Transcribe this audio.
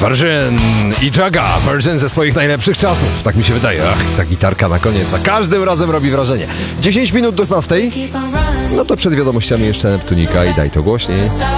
Virgin i Jaga. Virgin ze swoich najlepszych czasów. Tak mi się wydaje. Ach, ta gitarka na koniec. Za każdym razem robi wrażenie. 10 minut do 16. No to przed wiadomościami jeszcze Neptunika i daj to głośniej.